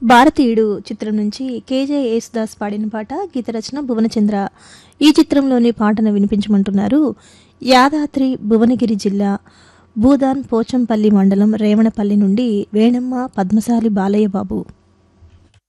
భారతీయుడు చిత్రం నుంచి కేజే యేసుదాస్ పాడిన పాట, గీత రచన భువనచంద్ర. ఈ చిత్రంలోని పాటను వినిపించమంటున్నారు యాదాద్రి భువనగిరి జిల్లా భూదాన్ పోచంపల్లి మండలం రేవణపల్లి నుండి వేణమ్మ పద్మశాలి బాలయ్య బాబు.